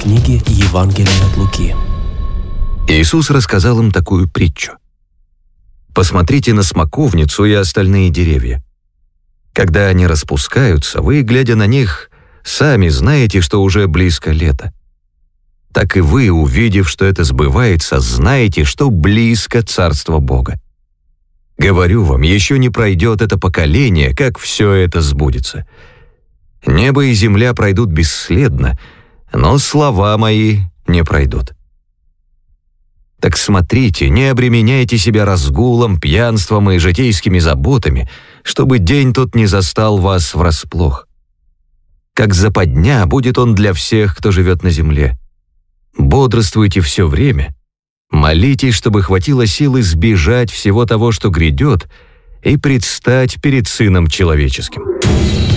книги Евангелия от Луки. Иисус рассказал им такую притчу. «Посмотрите на смоковницу и остальные деревья. Когда они распускаются, вы, глядя на них, сами знаете, что уже близко лето. Так и вы, увидев, что это сбывается, знаете, что близко Царство Бога. Говорю вам, еще не пройдет это поколение, как все это сбудется. Небо и земля пройдут бесследно, но слова мои не пройдут. Так смотрите, не обременяйте себя разгулом, пьянством и житейскими заботами, чтобы день тот не застал вас врасплох. Как западня будет он для всех, кто живет на земле. Бодрствуйте все время, молитесь, чтобы хватило сил избежать всего того, что грядет, и предстать перед Сыном Человеческим».